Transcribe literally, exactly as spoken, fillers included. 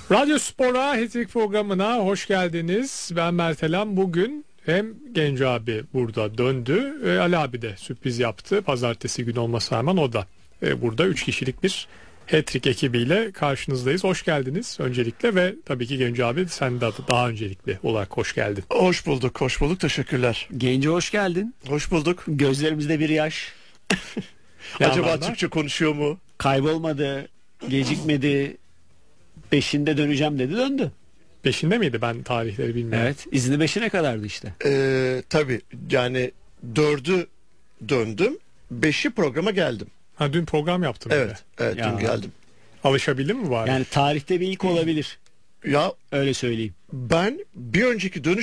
Radyo Spor'a, Hat-Trick programına hoş geldiniz. Ben Mert Elam. Bugün hem Genco abi burada döndü, e, Ali abi de sürpriz yaptı. Pazartesi günü olmasına rağmen o da e, burada üç kişilik bir Hat-Trick ekibiyle karşınızdayız. Hoş geldiniz öncelikle ve tabii ki Genco abi sen de daha öncelikli olarak hoş geldin. Hoş bulduk, hoş bulduk. Teşekkürler. Genco hoş geldin. Hoş bulduk. Gözlerimizde bir yaş. Acaba anlamda? Türkçe konuşuyor mu? Kaybolmadı, gecikmedi. Beşinde döneceğim dedi, döndü. Peşinde miydi? Ben tarihleri bilmiyorum. Evet, izni beşine kadardı işte. Ee, tabii yani dördü döndüm, beşi programa geldim. Ha, dün program yaptım. Evet, öyle. evet Ya. dün geldim. Alışabildin mi bari? Yani tarihte bir ilk olabilir. Ya Öyle söyleyeyim. ben bir önceki dönüş